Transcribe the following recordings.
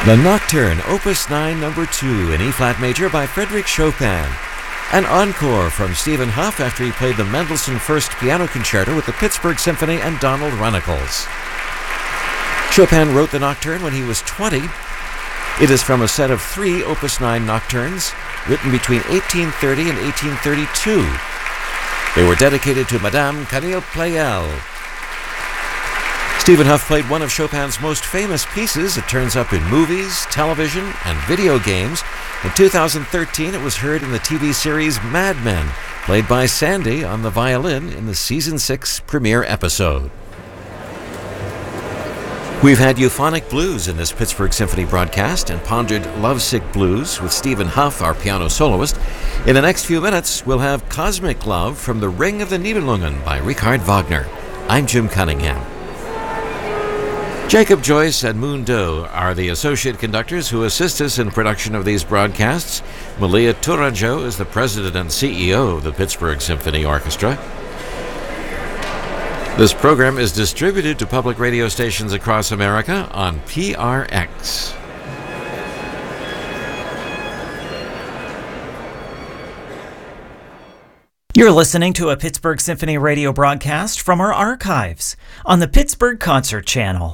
The Nocturne, Opus 9, Number 2 in E-flat major by Frédéric Chopin. An encore from Stephen Hough after he played the Mendelssohn First Piano Concerto with the Pittsburgh Symphony and Donald Runnicles. Chopin wrote the Nocturne when he was 20. It is from a set of 3 Opus 9 nocturnes written between 1830 and 1832. They were dedicated to Madame Camille Pleyel. Stephen Hough played one of Chopin's most famous pieces. It turns up in movies, television, and video games. In 2013, it was heard in the TV series Mad Men, played by Sandy on the violin in the Season 6 premiere episode. We've had euphonic blues in this Pittsburgh Symphony broadcast and pondered lovesick blues with Stephen Hough, our piano soloist. In the next few minutes, we'll have Cosmic Love from The Ring of the Nibelungen by Richard Wagner. I'm Jim Cunningham. Jacob Joyce and Moon Doe are the associate conductors who assist us in production of these broadcasts. Malia Tourangeau is the president and CEO of the Pittsburgh Symphony Orchestra. This program is distributed to public radio stations across America on PRX. You're listening to a Pittsburgh Symphony radio broadcast from our archives on the Pittsburgh Concert Channel.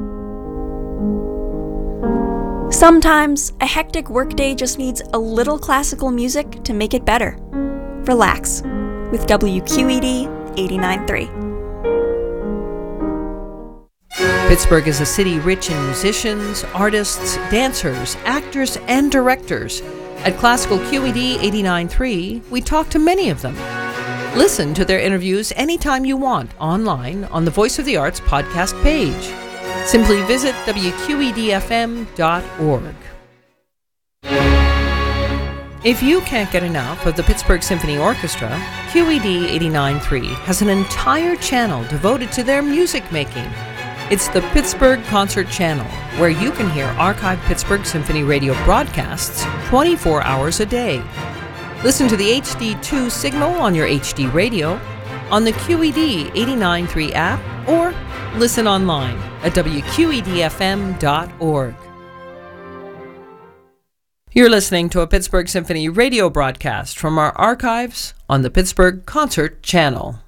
Sometimes a hectic workday just needs a little classical music to make it better. Relax with WQED 89.3. Pittsburgh is a city rich in musicians, artists, dancers, actors, and directors. At Classical QED 89.3, we talk to many of them. Listen to their interviews anytime you want online on the Voice of the Arts podcast page. Simply visit WQEDFM.org. If you can't get enough of the Pittsburgh Symphony Orchestra, QED 89.3 has an entire channel devoted to their music making. It's the Pittsburgh Concert Channel, where you can hear archived Pittsburgh Symphony radio broadcasts 24 hours a day. Listen to the HD2 signal on your HD radio, on the QED 89.3 app, or listen online at WQEDFM.org. You're listening to a Pittsburgh Symphony radio broadcast from our archives on the Pittsburgh Concert Channel.